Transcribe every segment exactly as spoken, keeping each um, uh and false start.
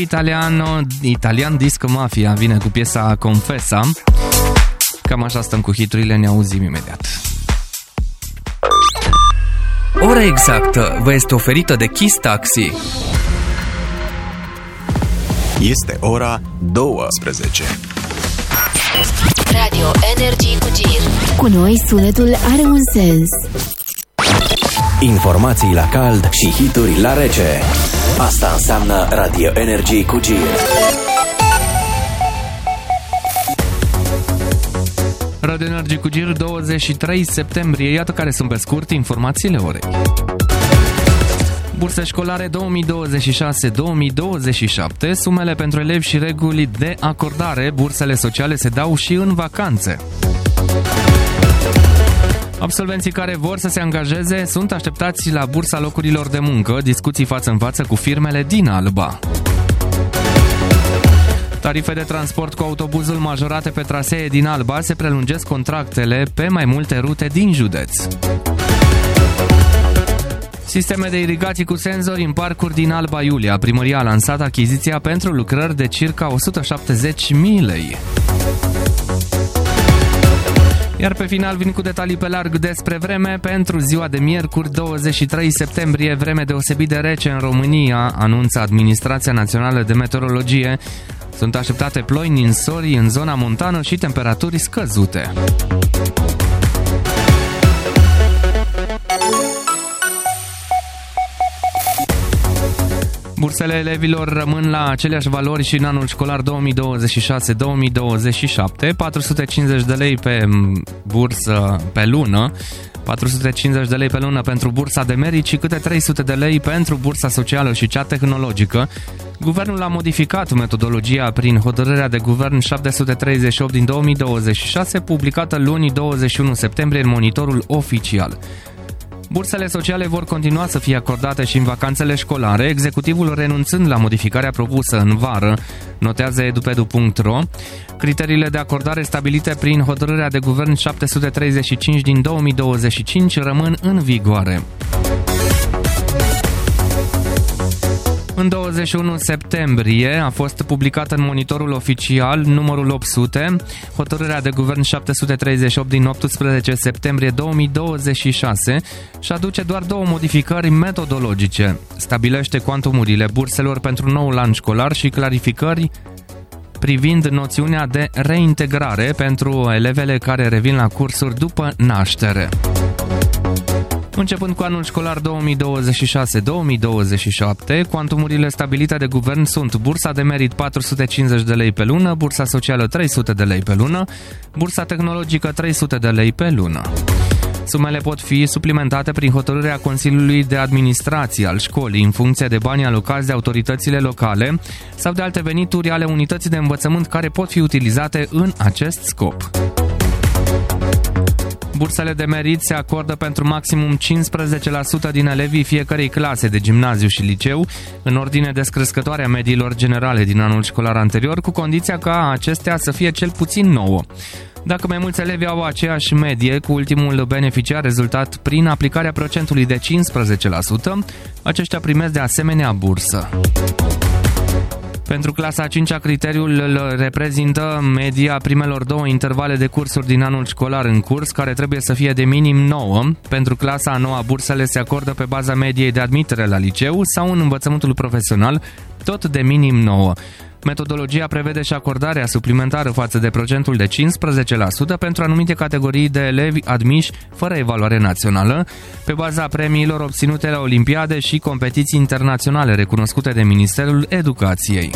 Italiano, Italian Disco Mafia vine cu piesa Confessa. Cam așa stăm cu hiturile, ne auzim imediat. Ora exactă vă este oferită de Kiss Taxi. Este ora douăsprezece. Radio Energy cu Gir. Cu noi sunetul are un sens. Informații la cald și hituri la rece. Asta înseamnă Radio Energy cu Gir. Radio Energy cu Gir, douăzeci și trei septembrie. Iată care sunt pe scurt informațiile orei. Burse școlare două mii douăzeci și șase două mii douăzeci și șapte, sumele pentru elevi și reguli de acordare, bursele sociale se dau și în vacanțe. Absolvenții care vor să se angajeze sunt așteptați la bursa locurilor de muncă, discuții față în față cu firmele din Alba. Tarife de transport cu autobuzul majorate pe trasee din Alba, se prelungesc contractele pe mai multe rute din județ. Sisteme de irigații cu senzori în parcuri din Alba Iulia. Primăria a lansat achiziția pentru lucrări de circa o sută șaptezeci de mii lei. Iar pe final vin cu detalii pe larg despre vreme pentru ziua de miercuri, douăzeci și trei septembrie, vreme deosebit de rece în România, anunță Administrația Națională de Meteorologie. Sunt așteptate ploi, ninsori în zona montană și temperaturi scăzute. Bursele elevilor rămân la aceleași valori și în anul școlar două mii douăzeci și șase două mii douăzeci și șapte, patru sute cincizeci de lei pe bursă pe lună, patru sute cincizeci de lei pe lună pentru bursa de merit și câte trei sute de lei pentru bursa socială și cea tehnologică. Guvernul a modificat metodologia prin hotărârea de guvern șapte sute treizeci și opt din două mii douăzeci și șase, publicată luni douăzeci și unu septembrie în Monitorul Oficial. Bursele sociale vor continua să fie acordate și în vacanțele școlare, executivul renunțând la modificarea propusă în vară, notează edupedu punct ro. Criteriile de acordare stabilite prin hotărârea de guvern șapte sute treizeci și cinci din două mii douăzeci și cinci rămân în vigoare. În douăzeci și unu septembrie a fost publicată în Monitorul Oficial numărul opt sute, hotărârea de guvern șapte sute treizeci și opt din optsprezece septembrie două mii douăzeci și șase și aduce doar două modificări metodologice. Stabilește cuantumurile burselor pentru noul an școlar și clarificări privind noțiunea de reintegrare pentru elevele care revin la cursuri după naștere. Începând cu anul școlar două mii douăzeci și șase două mii douăzeci și șapte, cuantumurile stabilite de guvern sunt bursa de merit patru sute cincizeci de lei pe lună, bursa socială trei sute de lei pe lună, bursa tehnologică trei sute de lei pe lună. Sumele pot fi suplimentate prin hotărârea Consiliului de Administrație al școlii în funcție de banii alocați de autoritățile locale sau de alte venituri ale unității de învățământ care pot fi utilizate în acest scop. Bursele de merit se acordă pentru maximum cincisprezece la sută din elevii fiecărei clase de gimnaziu și liceu, în ordine descrescătoare a mediilor generale din anul școlar anterior, cu condiția ca acestea să fie cel puțin nouă. Dacă mai mulți elevi au aceeași medie cu ultimul beneficiar rezultat prin aplicarea procentului de cincisprezece la sută, aceștia primesc de asemenea bursă. Pentru clasa a cincea, criteriul îl reprezintă media primelor două intervale de cursuri din anul școlar în curs, care trebuie să fie de minim nouă. Pentru clasa a noua, bursele se acordă pe baza mediei de admitere la liceu sau în învățământul profesional, tot de minim nouă. Metodologia prevede și acordarea suplimentară față de procentul de cincisprezece la sută pentru anumite categorii de elevi admiși fără evaluare națională, pe baza premiilor obținute la olimpiade și competiții internaționale recunoscute de Ministerul Educației.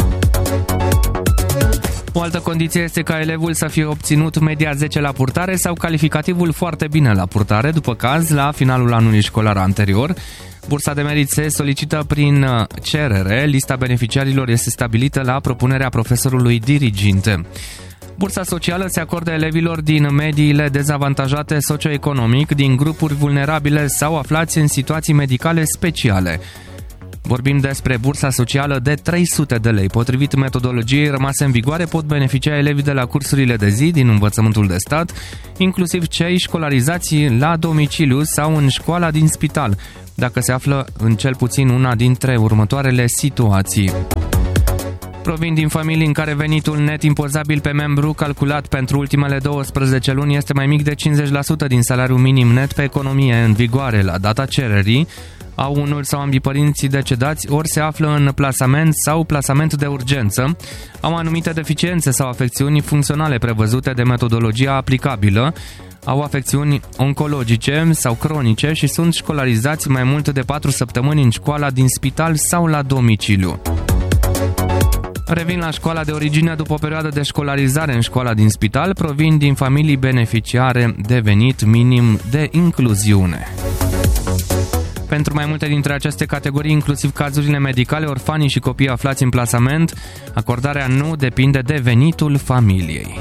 O altă condiție este ca elevul să fie obținut media zece la purtare sau calificativul foarte bine la purtare, după caz, la finalul anului școlar anterior. Bursa de merit se solicită prin cerere, lista beneficiarilor este stabilită la propunerea profesorului diriginte. Bursa socială se acordă elevilor din mediile dezavantajate socioeconomic, din grupuri vulnerabile sau aflați în situații medicale speciale. Vorbim despre bursa socială de trei sute de lei. Potrivit metodologiei rămase în vigoare, pot beneficia elevii de la cursurile de zi din învățământul de stat, inclusiv cei școlarizați la domiciliu sau în școala din spital, dacă se află în cel puțin una dintre următoarele situații. Provin din familii în care venitul net impozabil pe membru calculat pentru ultimele douăsprezece luni este mai mic de cincizeci la sută din salariul minim net pe economie în vigoare la data cererii, au unul sau ambii părinții decedați, ori se află în plasament sau plasament de urgență, au anumite deficiențe sau afecțiuni funcționale prevăzute de metodologia aplicabilă, au afecțiuni oncologice sau cronice și sunt școlarizați mai mult de patru săptămâni în școala din spital sau la domiciliu. Revin la școala de origine după o perioadă de școlarizare în școala din spital, provin din familii beneficiare de venit minim de incluziune. Pentru mai multe dintre aceste categorii, inclusiv cazurile medicale, orfanii și copiii aflați în plasament, acordarea nu depinde de venitul familiei.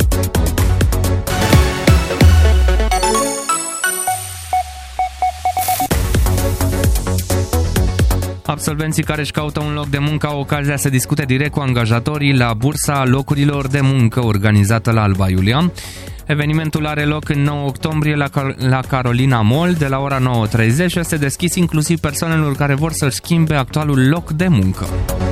Absolvenții care își caută un loc de muncă au ocazia să discute direct cu angajatorii la bursa locurilor de muncă organizată la Alba Iulia. Evenimentul are loc în nouă octombrie la, Car- la Carolina Mall de la ora nouă treizeci și este deschis inclusiv persoanelor care vor să-și schimbe actualul loc de muncă.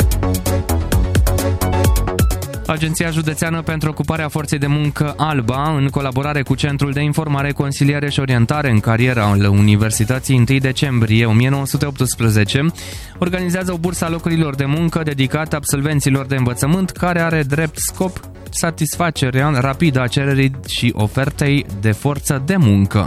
Agenția Județeană pentru Ocuparea Forței de Muncă Alba, în colaborare cu Centrul de Informare, Consiliere și Orientare în Carieră al Universității întâi decembrie o mie nouă sute optsprezece, organizează o bursă a locurilor de muncă dedicată absolvenților de învățământ, care are drept scop satisfacerea rapidă a cererii și ofertei de forță de muncă.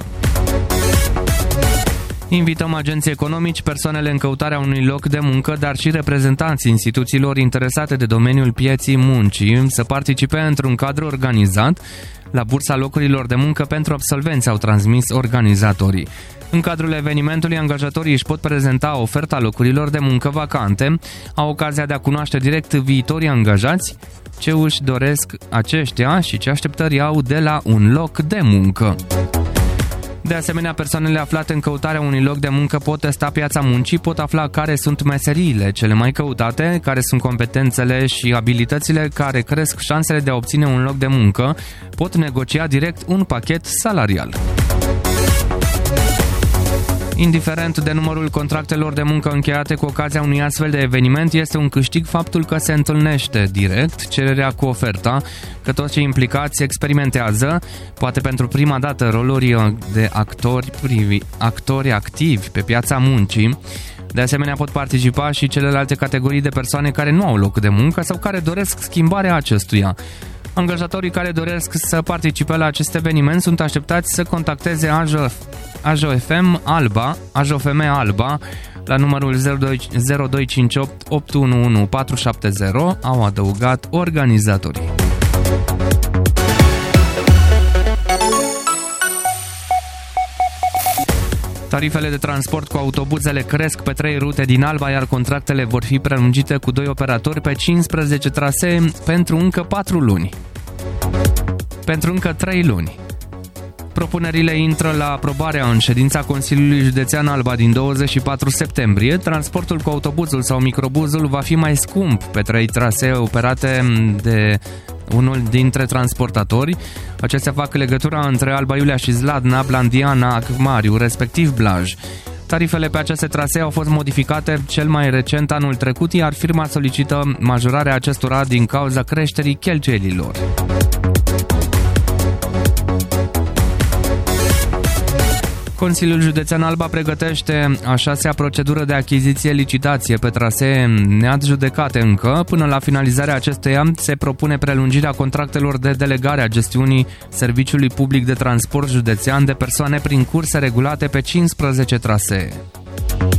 Invităm agenții economici, persoanele în căutarea unui loc de muncă, dar și reprezentanții instituțiilor interesate de domeniul pieții muncii să participe într-un cadru organizat la bursa locurilor de muncă pentru absolvenți, au transmis organizatorii. În cadrul evenimentului, angajatorii își pot prezenta oferta locurilor de muncă vacante, au ocazia de a cunoaște direct viitorii angajați, ce își doresc aceștia și ce așteptări au de la un loc de muncă. De asemenea, persoanele aflate în căutarea unui loc de muncă pot testa piața muncii, pot afla care sunt meseriile cele mai căutate, care sunt competențele și abilitățile care cresc șansele de a obține un loc de muncă, pot negocia direct un pachet salarial. Indiferent de numărul contractelor de muncă încheiate cu ocazia unui astfel de eveniment, este un câștig faptul că se întâlnește direct cererea cu oferta, că toți cei implicați experimentează, poate pentru prima dată, roluri de actori, privi, actori activi pe piața muncii. De asemenea, pot participa și celelalte categorii de persoane care nu au loc de muncă sau care doresc schimbarea acestuia. Angajatorii care doresc să participe la acest eveniment sunt așteptați să contacteze A J O F M Alba, A J O F M Alba, la numărul zero doi cinci opt opt unu unu patru șapte zero, au adăugat organizatorii. Tarifele de transport cu autobuzele cresc pe trei rute din Alba, iar contractele vor fi prelungite cu doi operatori pe cincisprezece trasee pentru încă patru luni. Pentru încă trei luni. Propunerile intră la aprobarea în ședința Consiliului Județean Alba din douăzeci și patru septembrie. Transportul cu autobuzul sau microbuzul va fi mai scump pe trei trasee operate de unul dintre transportatori. Acestea fac legătura între Alba Iulia și Zladna, Blandiana, Acmariu, respectiv Blaj. Tarifele pe aceste trasee au fost modificate cel mai recent anul trecut, iar firma solicită majorarea acestora din cauza creșterii cheltuielilor. Consiliul Județean Alba pregătește a șasea procedură de achiziție-licitație pe trasee neadjudecate încă. Până la finalizarea acesteia se propune prelungirea contractelor de delegare a gestiunii Serviciului Public de Transport Județean de persoane prin curse regulate pe cincisprezece trasee.